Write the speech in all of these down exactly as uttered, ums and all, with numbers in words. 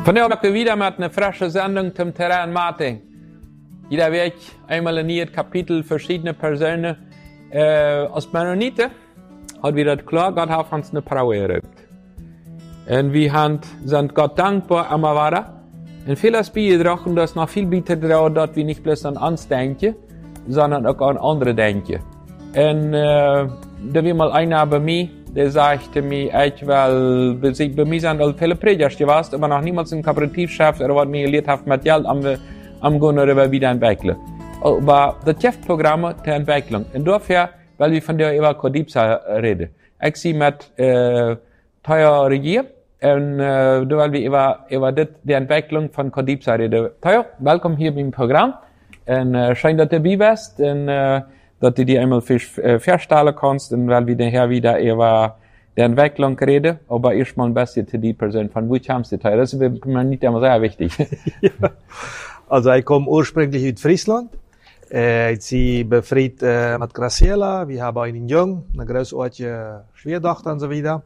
Vandaag wieder met een frisse zending zum Terrain Martin. Jeder week einmal een nieuw kapitel, verschiedene personen. Uh, als Mennoniten had we dat klar, Gott hat uns eine Praue gerupt. Und wir sind Gott dankbar, aber weiter. Und vieles beigetragen, dass noch viel bietet, dass wir nicht bloß an uns denken, sondern auch an andere denken. Und uh, da war mal einer bei mir, der sagte mir, ich will, bei mir sind alle viele Prediger gewesen, aber noch niemals ein Kooperativchef, er hat mir gelehrt, hat mit Geld am, am gehen oder wieder entwickeln. Aber das Chefprogramm der Entwicklung. Und dafür, weil wir von der über Codipsa reden. Ich sehe mit, äh, Teuer regiert, und, äh, da wollen wir über, über das, die Entwicklung von Codipsa reden. Teuer, willkommen hier beim Programm. Und, äh, schön, dass du dabei bist, und, äh, dass du dir einmal vorstellen kannst, und weil wir daher wieder über die Entwicklung reden, aber erstmal ein bisschen zu die Person, von wo kommst du? Das ist mir nicht immer sehr wichtig. Ja. Also ich komme ursprünglich aus Friesland. Äh, ich bin befreundet äh, mit Graciela. Wir haben einen Jungen, eine großartige Schwiegertochter und so weiter.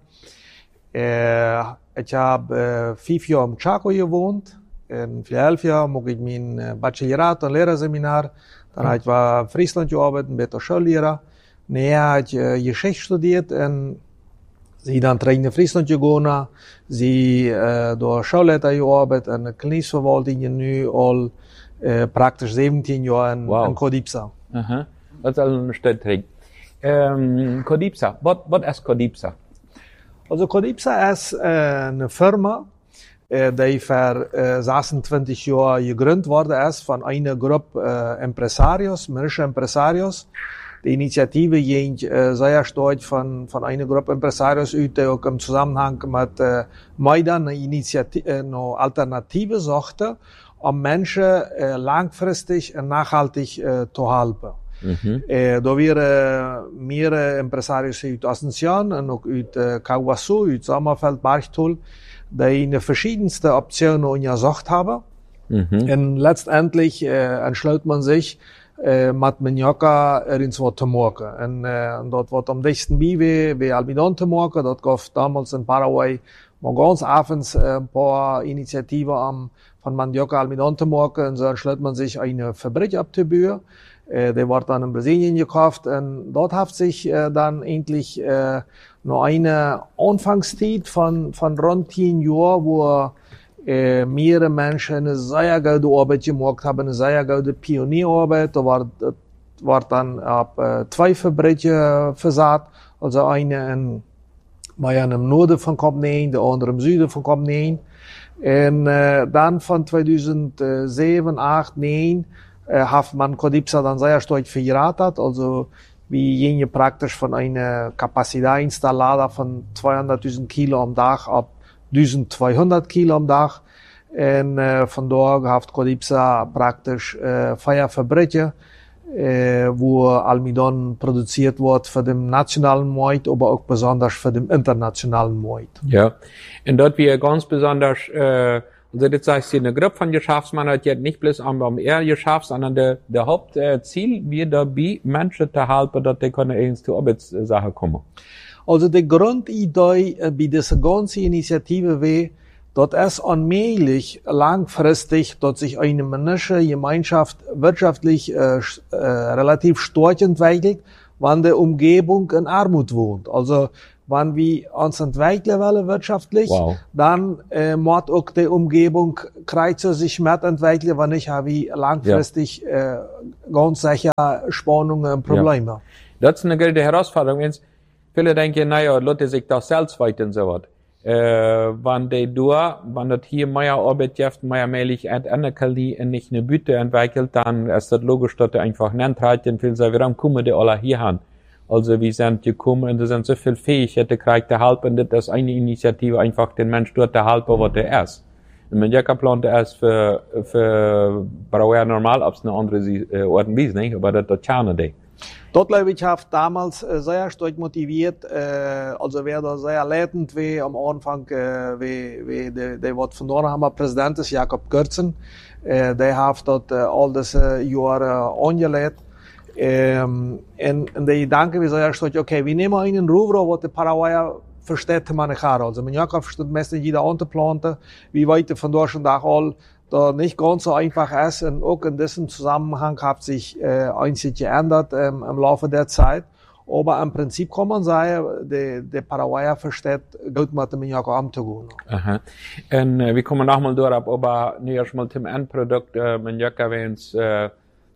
Äh, ich habe äh, fünf Jahre im Chaco gewohnt. In Philadelphia mache ich mein Baccalaureat und Lehrerseminar. Dann habe ich war in Friesland gearbeitet, bin der Schullehrer. Nachher habe ich äh, Geschichte studiert und sie dann terug in Friesland gegangen. Sie äh, door Schulleiter gearbeitet in der Klinischverwaltung nu al äh, praktisch siebzehn Jahre in, wow. in Codipsa. Aha, dat is al een stuk terug. Um, Codipsa, wat, wat is Codipsa? Also Codipsa ist äh, eine Firma, äh, die vor äh, sechsundzwanzig Jahren gegründet worden ist von einer Gruppe äh, Empresarios, männliche Empresarios. Die Initiative ging äh, sehr stark von, von einer Gruppe Empresarios aus, die auch im Zusammenhang mit äh, Maidan eine Initiative, äh, eine Alternative suchte, um Menschen äh, langfristig und nachhaltig äh, zu helfen. Mhm. Äh, da wären mehrere Empresarios aus Asunción und auch aus äh, Kawasu, aus Sommerfeld, Barchtul, die in verschiedenste Optionen untersucht haben. Mhm. Und letztendlich äh, entschloss man sich, äh, mit Minhoca ins Wort zu machen. Und, äh, und dort wird am nächsten Biwe, wie Almidon zu machen. Dort gab damals in Paraguay mal ganz abends äh, ein paar Initiativen am, von Mandioca Almidon zu machen. Und so entschloss man sich, eine Fabrik abzubauen. Äh, die wird dann in Brasilien gekauft. Und dort hat sich äh, dann endlich äh, noch eine Anfangszeit von, von rund zehn Jahren, wo äh, mehrere Menschen eine sehr gute Arbeit gemacht haben, eine sehr gute Pionierarbeit. Da war, war dann ab äh, zwei Fabriken versagt, also eine in, bei einem Norden von Kopneen, der andere im Süden von Kopneen. Und äh, dann von zweitausendsieben, acht, neun äh, hat man Codipsa dann sehr stark verheiratet, also wie jene praktisch von einer Kapazitätsinstallator von zweihunderttausend Kilo am Tag ab zwölfhundert Kilo am Tag. Und äh, von dort hat Codipsa praktisch äh, vier Fabriken, äh, wo Almidon produziert wird für den nationalen Markt, aber auch besonders für den internationalen Markt. Ja, und dort wir ganz besonders, äh, also das heißt, eine Gruppe von Geschäftsmännern hat nicht bloß am eher geschafft, sondern der, der Hauptziel wird dabei, Menschen zu helfen, dass die können ins zur Arbeitssache kommen. Also die Grundidee äh, bei dieser ganzen Initiative war, dass es allmählich langfristig, dass sich eine männliche Gemeinschaft wirtschaftlich äh, äh, relativ stark entwickelt, wenn die Umgebung in Armut wohnt. Also wenn wir uns entwickeln wollen wirtschaftlich, wow. dann äh, muss auch die Umgebung kreuzen sich mitentwickeln, wenn nicht habe ich langfristig ja. äh, ganz sicher Spannungen und Probleme. Ja. Das ist eine große Herausforderung. Viele denken, naja, Leute sich das selbst weiter und so was. Äh, wenn die da, wenn das hier mehr Arbeit gibt, mehr mäßig entwickelt und nicht eine Büte entwickelt, dann ist das logisch, dass die einfach nicht reichen, viel sagen, warum kommen die alle hier hin? Also, wir sind gekommen und da sind so viel Fähigkeiten gekriegt, zu helfen, das ist eine Initiative, einfach den Mensch dort zu helfen, was der ist. Und wenn der Plan ist für, für Brauer normal, ob es eine andere äh, Art und Weise, nicht? Aber das, das kann nicht. Dort, glaube ich, hat damals äh, sehr stark motiviert, äh, also wer da sehr leitend war am Anfang, äh, wie, wie der, der was von dort haben wir Präsident ist, Jakob Kürzen, äh, der hat dort äh, all diese Jahre angelegt. Ähm, und, und der Gedanke war sehr stark, okay, wir nehmen einen Rubro, was die Paraguayer versteht man nicht. Also, Maniaka versteht meistens jeder andere Plante, wie weit von Deutschland auch all, da nicht ganz so einfach ist. Und auch in diesem Zusammenhang hat sich, äh, einiges geändert, ähm, im Laufe der Zeit. Aber im Prinzip kann man sagen, der, der Paraguayer versteht gut mit dem Maniaka umzugehen. Aha. Und äh, wir kommen nochmal durch, aber nu erstmal zum Endprodukt, äh, Maniaka, wenn's, äh,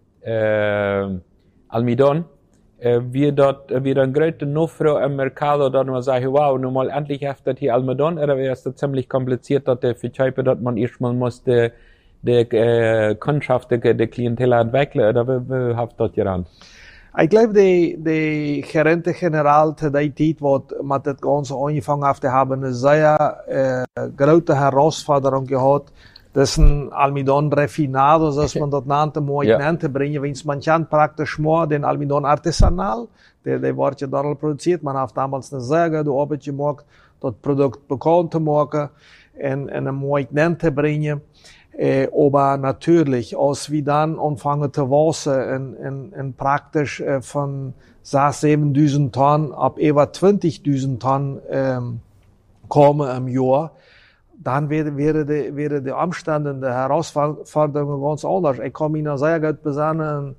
äh, Almidon. Wir dort, wir dann gerade noch für im Mercado dort mal sagen, wow, nun mal endlich hat das hier Almidon, oder wäre es ziemlich kompliziert, dass der Verkäufer dort man erstmal musste, die, äh, Kundschaft, die, die Klientel entwickeln, oder wie, wie habt das geran? Ich glaube, die, die Gerente General, die Zeit, wo mit das Ganze angefangen hat, haben eine sehr, äh, große Herausforderung gehabt, das ist ein Almidon refinado, so man das nannte, mo ich nannte, bringen, wenn man kann praktisch more den Almidon artisanal, der, der wird ja dort produziert, man hat damals eine sehr gute Arbeit gemacht, das Produkt bekannt zu machen, und, und mo ich nannte bringen, äh, aber natürlich, als wir dann anfangen zu wachsen, und, und, und praktisch, äh, von sechs, siebentausend Tonnen ab über zwanzigtausend Tonnen, ähm, kommen im Jahr, dann wäre, wäre die, wäre die Umstände, die Herausforderungen ganz anders. Ich kann mich noch sehr gut besinnen,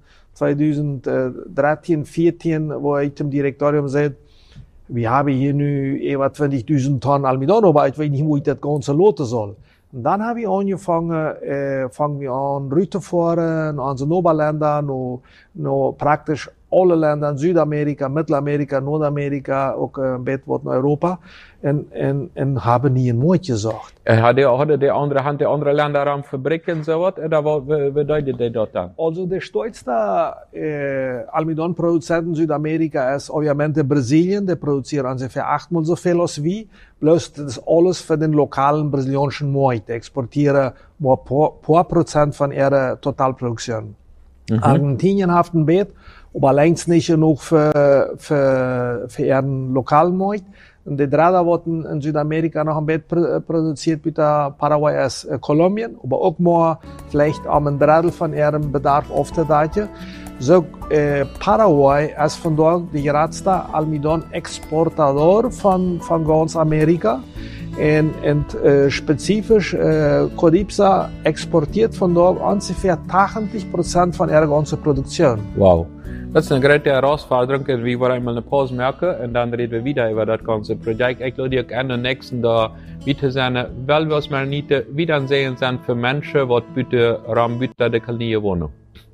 zweitausenddreizehn, vierzehn, wo ich zum Direktorium sagte, wir haben hier nu über zwanzigtausend Tonnen Almidon, aber ich weiß nicht, wo ich das Ganze loten soll. Und dann habe ich angefangen, äh, fangen wir an, Route fahren, an so Oberländer, noch, noch praktisch alle Länder in Südamerika, Mittelamerika, Nordamerika, auch ein bisschen in Europa, und, und, und haben nie ein Mord gesagt. Hat der, hat der andere Hand, der andere Länder am Fabriken so was, oder was bedeutet der dort dann? Also, der stolzeste, äh, Almidon-Produzent in Südamerika ist obviamente Brasilien, der produziert ungefähr achtmal so viel als wir, bloß das ist alles für den lokalen brasilianischen Markt, der exportieren nur ein paar, paar Prozent von ihrer Totalproduktion. Mhm. Argentinien hat ein Bett, aber längst nicht genug für, für, für ihren lokalen Markt. Und die dritte, was in Südamerika noch ein Bett produziert, bitte Paraguay ist äh, Kolumbien, aber auch mal vielleicht am ein Drittel von ihrem Bedarf aufzudecken. So, äh, Paraguay ist von dort die größte Almidon-Exportador von, von ganz Amerika. Und, und äh, spezifisch, äh, Codipsa exportiert von dort ungefähr achtzig Prozent von ihrer ganzen Produktion. Wow. Das ist eine große Herausforderung, wir wollen einmal eine Pause merken und dann reden wir wieder über das ganze Projekt. Ich lade euch an, den nächsten da wieder sein, weil wir es mal nicht wieder sehen sind für Menschen, die bitte Raum bitte die Knie wohnen.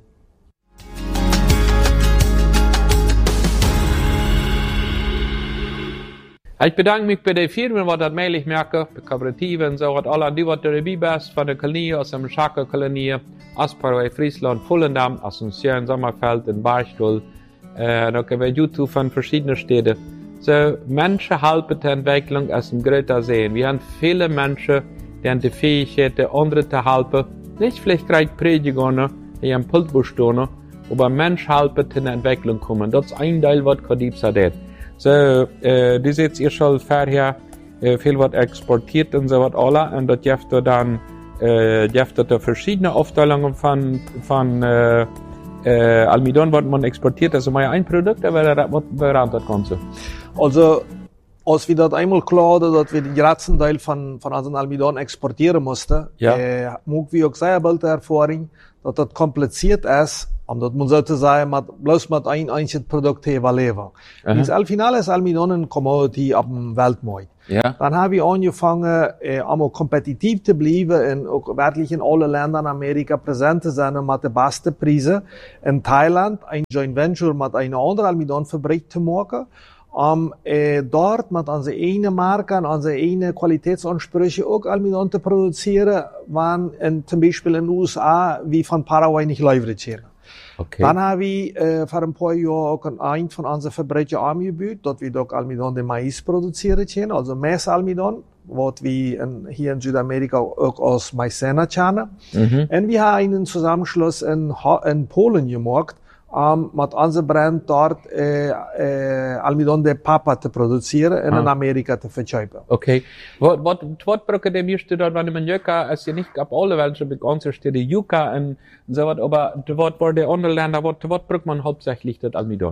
Ich bedanke mich bei den Firmen, die das mäßig merken, bei Kooperativen, so was alle, die, die dabei sind, von der Kolonie, aus dem Schaka-Kolonie, aus Paraguay, Friesland, Volendam, Asunción, Sommerfeld, in Barstuhl, äh, da können wir YouTube von verschiedenen Städten. So, Menschen helfen der Entwicklung aus dem Größer sehen. Wir haben viele Menschen, die haben die Fähigkeit, andere zu helfen, nicht vielleicht gleich predigen, die haben Pultbuch stehen, aber Menschen helfen der Entwicklung kommen. Das ist ein Teil, was Codipsa tut. So, äh, die seht ihr schon vorher, äh, viel was exportiert und so was alle, und das gibt dann, äh, gibt da verschiedene Aufteilungen von, von, äh, äh, Almidon, was man exportiert, also mal ein Produkt, aber was berannt das Ganze? Also, als wir das einmal klar hatten, dass wir den größten Teil von, von unseren Almidon exportieren mussten, ja. äh, mögen wir auch sehr bald Erfahrung, dass das kompliziert ist, und das muss sozusagen mit, bloß mit ein einziges Produkt überleben. Ins Finale ist Almidon eine Commodity auf dem Weltmarkt. Ja. Dann habe ich angefangen, äh, einmal kompetitiv zu bleiben und auch wirklich in allen Ländern Amerika präsent zu sein mit den besten Preisen. In Thailand ein Joint Venture mit einer anderen Almidon-Fabrik zu machen, um äh, dort mit unseren eigenen Marken, unseren eigenen Qualitätsansprüche auch Almidon zu produzieren, wann in, zum Beispiel in den U S A wie von Paraguay nicht liefern. Okay. Dann habe ich äh, vor ein paar Jahren auch ein von unseren Fabriken angeboten, dort wir doch Almidon de Mais produzieren können, also Mais-Almidon, was wir in, hier in Südamerika auch aus Maizena kennen. Mhm. Und wir haben einen Zusammenschluss in, in Polen gemacht, um mit unserem Brand dort äh, äh, Almidon de Papa zu produzieren und ah. in Amerika zu verkaufen. Okay. Was, was, was braucht der meiste dort, wenn man Yucca, ist ja nicht ab alle welche mit ganzer Städte Yucca und so was, aber was war der andere Länder, was, was braucht man hauptsächlich das Almidon?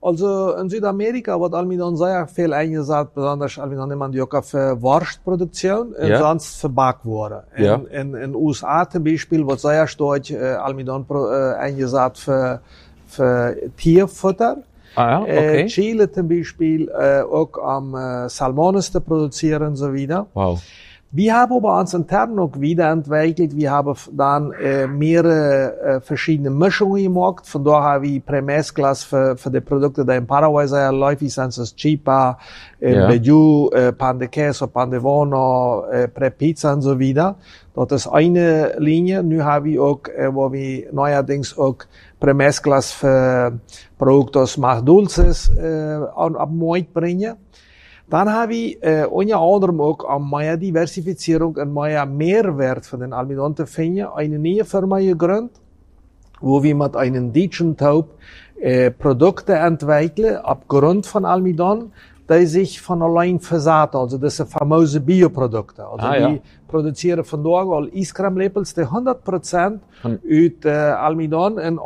Also in Südamerika wird Almidon sehr viel eingesetzt, besonders Almidon nimmt man die auch für Wurstproduktion und Ja. sonst für Backwaren. Ja. In, in, in U S A zum Beispiel wird sehr stark äh, Almidon pro, äh, eingesetzt für, für Tierfutter. Ah ja, okay. Äh, Chile zum Beispiel äh, auch am äh, Salmones zu produzieren und so weiter. Wow. Wir haben aber uns intern auch wiederentwickelt. Wir haben dann äh, mehrere äh, verschiedene Mischungen gemacht. Von daher haben wir Premezclas für, für die Produkte, die in Paraguay sehr läufig sind, das Chipa, äh, Ja. Beju, äh, Pan de Queso, Pan de Bono, äh, Prepizza und so weiter. Das ist eine Linie. Nu haben wir auch, äh, wo wir neuerdings auch Premezclas für Produktos más dulces äh, an, ab Markt bringen. Dan hebben we uh, onder andere ook aan meer diversificering en meer meerwert van den Almidon te vinden. Eine nieuwe firma gegründet, wo wir mit einem deutschen Taub uh, Produkte entwickeln, aufgrund von Almidon, die sich von allein versaten. Also das sind famose Bioprodukte. Also Ah, wir ja. produzieren vandaag al ijscremelepels die honderd procent uit uh, Almidon en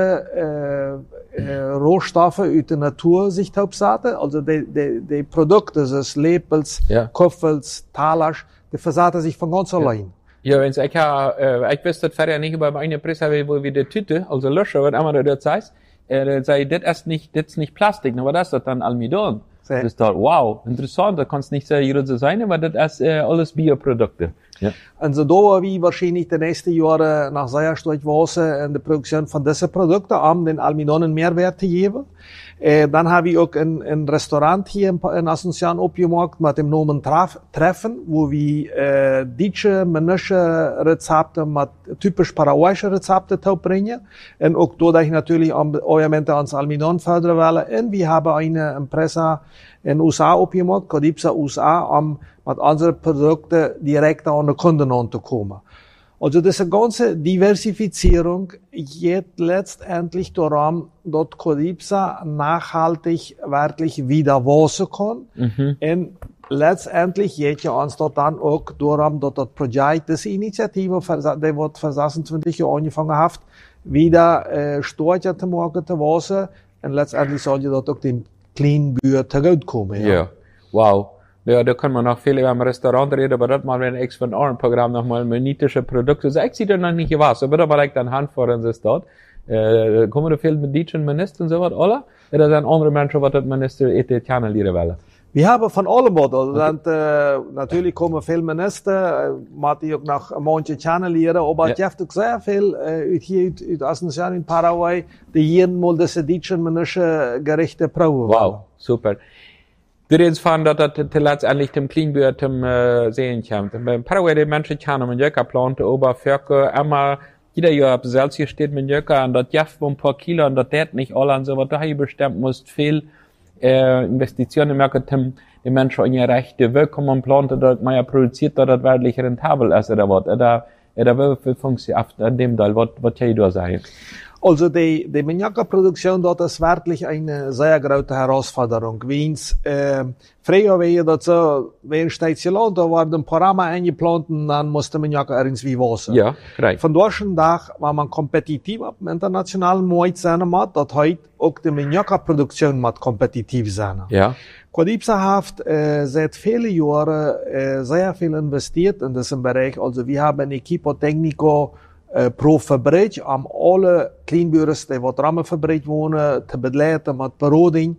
andere uh, uh, rohstoffen uit de natuur zich taub zaten. Also die, die, die Produkte, dus lepels, Ja. koffels, talers, die versaten sich von ganz allein. Ja, wenn's ich ja, äh, ich weiß das vorher nicht über meine Presse, wo wir die Tüte, also Löscher, was immer du das heißt, äh, sei, das ist nicht, das ist nicht Plastik, aber das ist dann Almidon. Sehr. Das ist da, wow, interessant, da kann's nicht seriös sein, aber das ist äh, alles Bioprodukte. Ja. Also da war wir wahrscheinlich die nächsten Jahre nach sehr stark wachsen in der Produktion von diesen Produkten, um den Almidonen Mehrwert zu geben. Äh, dann habe ich auch ein, ein Restaurant hier in, in Asunción aufgemacht mit dem Namen Traf, Treffen, wo wir äh, deutsche, männliche Rezepte mit typisch paraguayische Rezepte bringen. Und auch dadurch natürlich obviamente ans Almidon fördern wollen. Und wir haben eine Empresa in U S A aufgemacht, Codipsa U S A, um mit unseren Produkten direkt an den Kunden anzukommen. Also diese ganze Diversifizierung geht letztendlich darum, dass Codipsa nachhaltig wirklich wieder wachsen kann. Mhm. Und letztendlich geht ja uns dort dann auch darum, dass das Projekt, diese Initiative, die wird vor sechsundzwanzig Jahren angefangen hat, wieder äh, stärker zu machen, zu wachsen. Und letztendlich soll ja dort auch den Kleinbürger tegoutkommen. Ja. Ja, wow. Ja, da kann man noch viel über ein Restaurant reden, aber das mal, wenn ich von eurem Programm nochmal monetische Produkte, so ich sehe da noch nicht was, aber da war ich dann Hand vor uns dort. Äh, kommen da viel mit deutschen Ministern und so was, oder? Oder sind andere Menschen, was das Minister Etienne lernen wollen? Wir haben von allem was. Also, okay. Und, äh, natürlich kommen viele Minister, äh, man die auch nach manche kennenlernen, aber es Ja. gibt auch sehr viel, äh, hier aus Asunción in Paraguay, die jeden Mal diese deutschen männliche Gerichte proben. Wow, super. Du redest von, dass das letztendlich dem Kleinbürger zum äh, Sehen kommt. Bei Paraguay, die Menschen kennen mit Jöka Plante, Oberförke, immer, jeder Jahr auf Celsius steht mit Jöka, und das jaft ein paar Kilo, und das tät nicht alle, und so, was da hier bestimmt musst viel, äh, Investitionen merken, dem, die Menschen in ihre Rechte willkommen Plante, dass man ja produziert, dass das wirklich rentabel ist, oder was, oder, oder wie viel funktioniert an dem Teil, was, was kann ich da sagen? Also die, die Maniaka-Produktion dort ist wirklich eine sehr große Herausforderung. Wenn's, äh, früher wäre das so, wenn steht sie Land, da waren ein paar Rahmen eingeplant und dann musste Maniaka irgendwie waschen. Ja, right. Von deutschen Tag war man kompetitiv auf dem internationalen Markt sein, dass heute auch die Maniaka-Produktion mit kompetitiv sein. Ja. Codipsa hat äh, seit vielen Jahren äh, sehr viel investiert in diesem Bereich. Also wir haben ein Equipo Técnico Uh, pro Fabrik, om alle kleinburgers die wat Rammenfabrik wonen te begeleiden met beroding.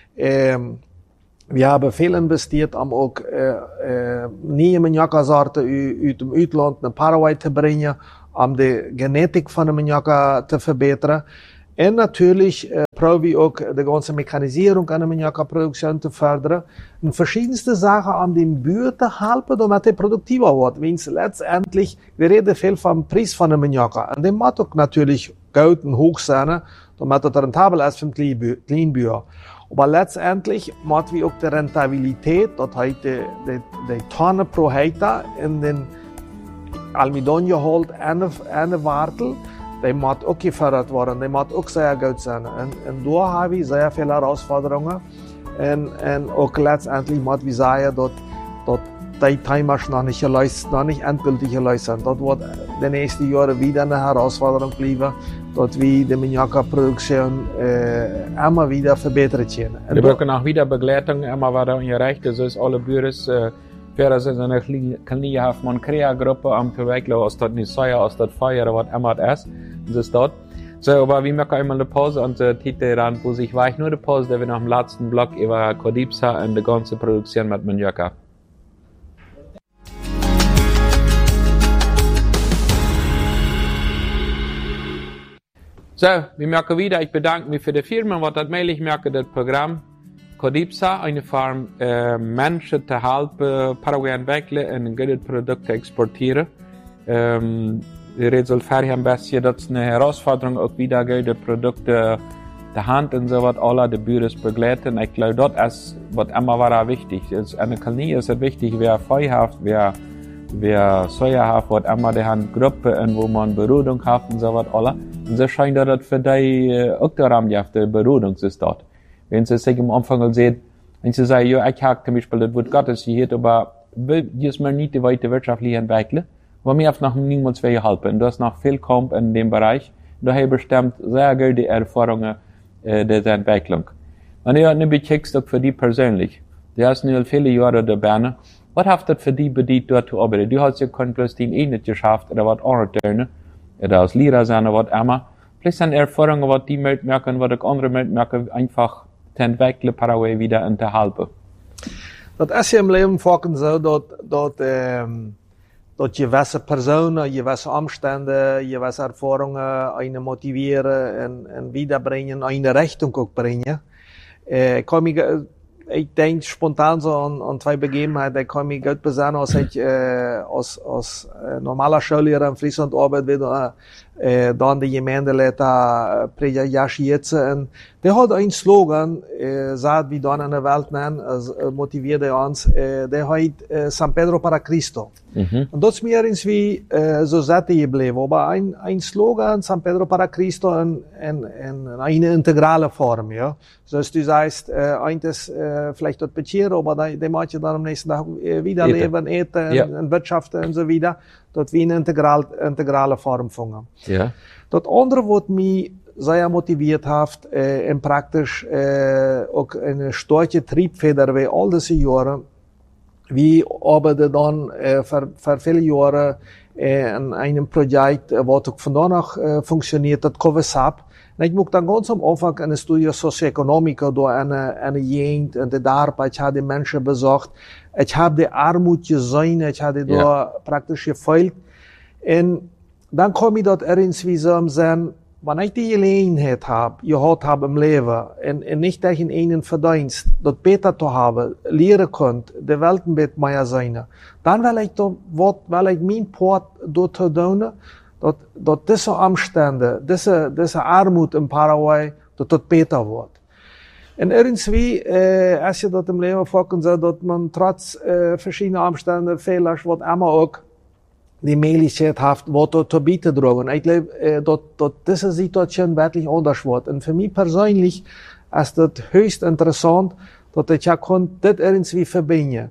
Um, we hebben veel investeerd om ook uh, uh, nieuwe maniaka-soorten uit het uitland naar Paraguay te brengen, om de genetiek van de maniaka te verbeteren. En natuurlijk uh, proberen we ook de ganze Mechanisierung an der Maniaka-Produktion zu fördern. Und verschiedenste Sachen an den Bürger zu helfen, damit er produktiver wird. Wenn es letztendlich, wir reden viel vom Preis von der Maniaka. Und dem muss auch natürlich Geld und hoch sein, damit er rentabel ist für den Kleinbürger. Aber letztendlich muss wir auch die Rentabilität, das heißt die, die, die Tonne pro Hektar in den Almidon geholt, eine, eine Wartel, die muss auch gefördert worden, die muss auch sehr gut sein. Und, und da haben wir sehr viele Herausforderungen. Und, und auch letztendlich muss wir sagen, dass, dass die Timer noch nicht gelöst, noch nicht endgültig gelöst sind. Dort wird die nächsten Jahre wieder eine Herausforderung bleiben, dort wie die Maniaka-Produktion äh, immer wieder verbessert werden. Wir brauchen auch wieder Begleitung, immer wieder erreicht, das ist alle Büros, äh, für so eine kleine hat man Krea-Gruppe am Verweichler, aus dort nicht Säuer, aus dort Feuer, was immer das ist, das ist dort. So, aber wir machen einmal eine Pause und der Titel ran, wo sich war ich nur eine Pause, der wir noch im letzten Block über Kodipsa und die ganze Produktion mit Maniaka. So, wir merken wieder, ich bedanke mich für die Firma, was das mail, ich merke das Programm Kodipsa, eine Farm, äh, Menschen zu helfen, Paraguay entwickeln und gute Produkte exportieren. Ähm, die Resultate haben bisschen, das ist eine Herausforderung, auch wieder gute Produkte, die Hand und so was, alle die Büros begleiten. Ich glaube, das ist, was immer war wichtig. Ist, eine Kolonie ist es wichtig, wer feuerhaft, wer, wer säuerhaft, was immer die Handgruppe, und wo man Berodung hat und so was, alle. Und so scheint das für die auch der Rahmen, die Berodung ist dort. Wenn Sie sich am Anfang sehen, wenn Sie sagen, ja, ich habe zum Beispiel das Wort Gottes hier, aber jetzt mal nicht die weite wirtschaftliche Entwicklung, aber mir hat noch niemals viel geholfen. Da ist noch viel kommt in dem Bereich. Da habe ich bestimmt sehr gute Erfahrungen äh, der Entwicklung. Und ich habe eine Beziehung für die persönlich. Du hast nur viele Jahre dabei. Was hat das für die bedient, dort zu arbeiten? Du hast ja kein bloß den eh nicht geschafft, oder was anderes, oder als Lehrer sein, oder was immer. Vielleicht sind Erfahrungen, was die merken, was auch andere merken, einfach zu entwickeln, Paraguay wieder in der Halbe. Das ist ja im Leben vorhin so, dass, dass, ähm, dass gewisse Personen, gewisse Umstände, gewisse Erfahrungen einen motivieren und, und wiederbringen, eine Richtung auch bringen. Äh, kann mich, ich denke spontan so an, an zwei Begebenheiten, ich kann mich gut besinnen, als ich äh, als, als äh, normaler Schullehrer in Friesland arbeite, äh, dann die Gemeindeleiter Preja Jaschietze, und der hat einen Slogan, äh, sagt, wie dann in der Welt nennen, also, äh, motiviert er uns, äh, der heißt äh, San Pedro para Cristo. Mhm. Und das ist mir irgendwie äh, so satt geblieben, aber ein, ein Slogan, San Pedro para Cristo, in, in, in eine integrale Form, ja. So dass du sagst, äh, eines äh, vielleicht dort bekehren, aber dann, der manche dann am nächsten Tag äh, wieder Ete. leben, eten, ja. und wirtschaften und so weiter, dort wie eine integral, integrale Form fangen. Ja. Das andere, was mich sehr motiviert hat, äh, und praktisch äh, auch eine starke Triebfeder wie all diese Jahre, wie arbeite dann äh, für, für viele Jahre äh, an einem Projekt, äh, was auch von danach äh, funktioniert, das COVESAP. Und ich muss dann ganz am Anfang ein Studio Sozioeconomica durch eine, eine Gegend und der Arbeit, ich habe die Menschen besucht, ich habe die Armut gesehen, ich habe die ja. da praktisch gefolgt. Und dann komme ich dort irgendwie so am Sinn, wenn ich die Gelegenheit habe, gehabt habe im Leben, und, und nicht durch einen Verdienst, das besser zu haben, lehren könnt, die Welt ein bisschen mehr sein, dann will ich doch, will ich mein Part dort tun, dass, dass diese Umstände, diese, diese Armut in Paraguay, dass das besser wird. Und irgendwie, äh, als je das im Leben vorkommt, dass man trotz äh, verschiedener Umstände, Fehler, wird immer auch die Möglichkeit hat, was zu bieten drogen. Ich glaube, äh, dass, dass diese Situation wirklich anders wird. Und für mich persönlich ist das höchst interessant, dass ich ja das irgendwie verbinden.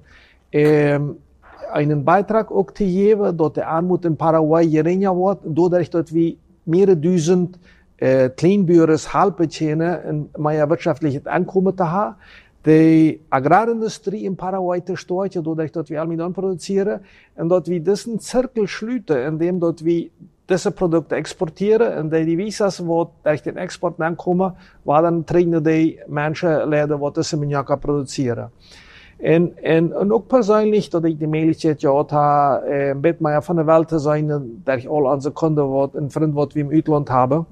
Ähm, einen Beitrag auch zu geben, dass die Armut in Paraguay geringer wird, dadurch, dass wir mehrere Dutzend äh, Kleinbüros halten können, um mehr wirtschaftliches Einkommen zu haben. Die Agrarindustrie in Paraguay zu stärken, dadurch, dass wir Almidon produzieren, und dass wir diesen Zirkel schließen, indem dass wir diese Produkte exportieren, und die Visas, die durch den Export ankommen, war dann trinken die Menschen leider, die diese Maniaka produzieren. Und, und, und auch persönlich, dass ich die Möglichkeit gehabt habe, ein bisschen mehr von der Welt zu sein, durch all unsere Kunden, und Freunde, die wir im Ausland haben.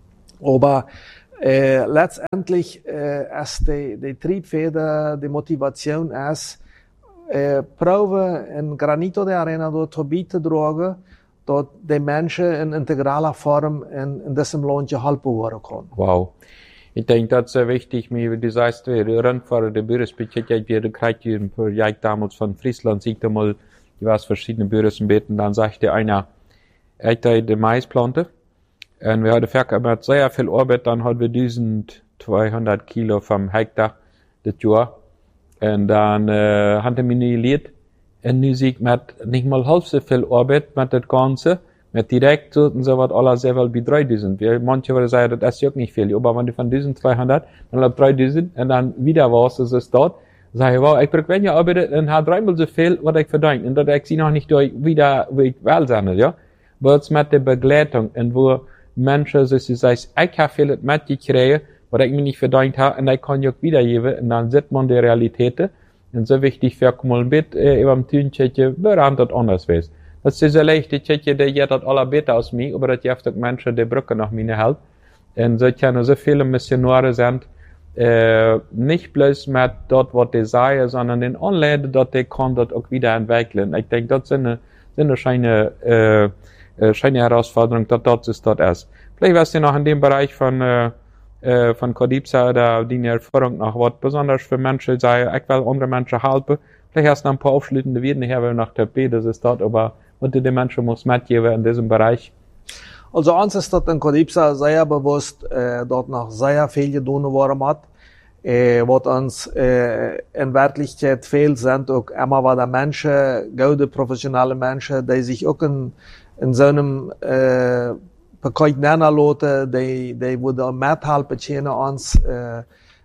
Aber Äh, letztendlich äh, ist die, die Triebfeder, die Motivation ist, äh, Probe in Granito de Arena dort zu bieten, drogen, dass die Menschen in integraler Form in, in diesem Land geholfen werden können. Wow. Ich denke, das ist sehr wichtig, wie du sagst, wir Rennfahrer, der Büros betätigt, wir kriegen ein Projekt damals von Friesland, sieht einmal, die was verschiedene Büros im Beten, dann sagte einer, er hat die Mais planten. Und wir hatten verkauft sehr viel Arbeit, dann hatten wir eintausendzweihundert Kilo vom Hektar das Jahr. Und dann äh, haben wir nivelliert. Und nu zie ik met niet mal halb so viel Arbeit mit das Ganze, mit direkt so, so was alle selber bei dreitausend. Wir, manche würden sagen, das ist ja nicht viel, aber wenn du von diesen zweihundert, dann läuft dreitausend und dann wieder was, das ist dort, sage ich, wow, ich brauche, wenn ihr arbeitet, dann hat dreimal so viel, was ich verdient. Und das ich sie noch nicht durch, wieder, wie ich will sein, ja. Aber jetzt mit der Begleitung, und wo Menschen, so sie sagen, ich habe viel mitgekriegt, was ich mir nicht verdient habe, und ich kann ja auch wiedergeben, und dann sieht man die Realitäten. Und so wichtig für mal mit, äh, über dem Tünchen, woran das anders ist. Das ist so leicht, die Tschetje, die geht das aller besser aus mir, aber das gibt auch Menschen, die Brücke nach mir helfen. Und so können so viele Missionare sind, äh, nicht bloß mit dort, was die sagen, sondern den Anleiten, dort die kann das auch wieder entwickeln. Ich denke, das sind eine, sind eine scheine, äh, äh, scheine Herausforderung, dass das ist, das ist. Vielleicht weißt du noch in dem Bereich von, äh, von Kodipsa oder die Erfahrung noch was besonders für Menschen sei, ich will andere Menschen helfen. Vielleicht hast du noch ein paar aufschließende Worte her, nach der B, das ist dort, aber was die Menschen muss mitgeben in diesem Bereich. Also uns ist das in Kodipsa sehr bewusst, äh, dort noch sehr viel getan worden hat. Äh, was uns äh, in Wirklichkeit fehlt, sind auch immer wieder Menschen, gute professionelle Menschen, die sich auch in, in so einem äh, bekijkt nennen laten, die, die worden methelpen tjenen ons, uh,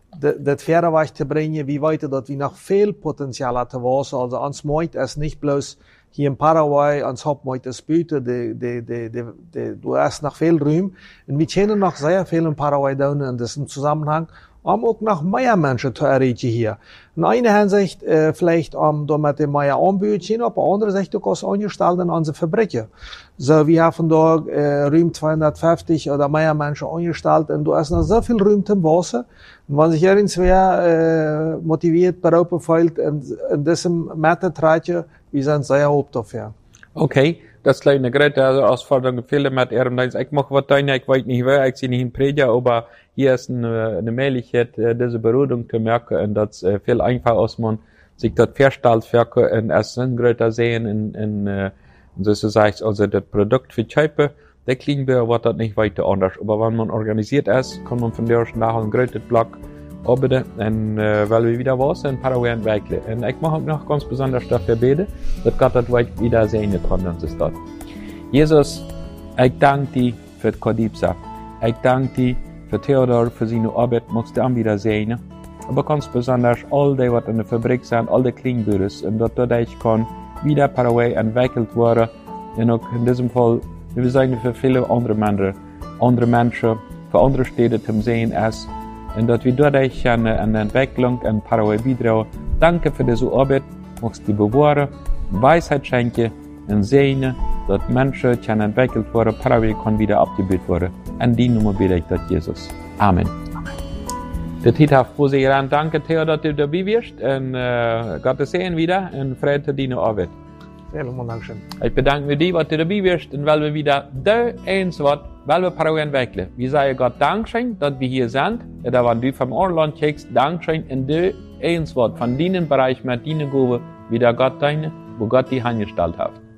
dat verder weg te brengen. We weten dat we nog veel potentieel hebben was. Also ons mooit is niet bloos hier in Paraguay, ons hop mooit is buiten, de, de, de, de, de, du hast noch viel Ruhm. Und wir kennen noch sehr viel in Paraguay doen in diesem Zusammenhang, um auch noch mehr Menschen zu erreichen hier. In einer Hinsicht, äh, vielleicht, um da mit dem mehr Anbüten, aber andere Sicht auch als angestellt in unsere Fabriken. So, wir haben da, äh, Ruhm zweihundertfünfzig oder mehr Menschen angestellt und du hast noch so viel Ruhm zum Wasser. Und wenn sich irgendwer, äh, motiviert, berufen fühlt, in, in diesem Method-Treitje, wir sind sehr hoch dafür. Okay. Das ist eine große Herausforderung. Viele mit ihrem Dienst. Ich mache was tun, ich weiß nicht wer, ich sehe nicht in Prediger, aber hier ist eine, eine Möglichkeit, diese Berodung zu merken, und das ist viel einfacher, als man sich das vorstellt, und es sind größer sehen, in, in, in, sozusagen, also das Produkt für Scheibe, der Kleinbauer wird das nicht weiter anders. Aber wenn man organisiert ist, kann man von der ersten Tag einen großen Block arbeiten, und, äh, weil wir wieder was in Paraguay entwickeln. Und ich mache auch noch ganz besonders dafür beten, dass Gott das wieder sehen kann, das ist das. Jesus, ich danke dir für Kodipsa. Ich danke dir für Theodor, für seine Arbeit, musst du auch wieder sehen. Aber ganz besonders all die, was in der Fabrik sind, all die Kleinbüros, und dass das ich kann, wieder Paraguay entwickelt worden. Und auch in diesem Fall, wir sagen für viele andere Menschen, andere Menschen, für andere Städte zum Sehen ist, und dass wir dadurch an der Entwicklung in Paraguay beitragen. Danke für diese Arbeit, magst du bewahren, Weisheit schenken und sehen, dass Menschen können entwickelt werden, Paraguay kann wieder abgebildet werden. An die Nummer bitte ich das, Jesus. Amen. Amen. Der Titel Posieren. Danke, Theo, dass du dabei bist, und äh, Gott sehen wieder, und Friede deine Arbeit. Vielen Dank. Ich bedanke mich dir, dass du dabei bist, und weil wir wieder da eins wird, weil wir Paraguay entwickeln. Wir sagen Gott Dankeschön, dass wir hier sind. Da wenn du vom Orland kriegst, Dankeschön, in der eins wird, von deinem Bereich mit deinen Gaben, wie der Gott deine, wo Gott die angestellt hat.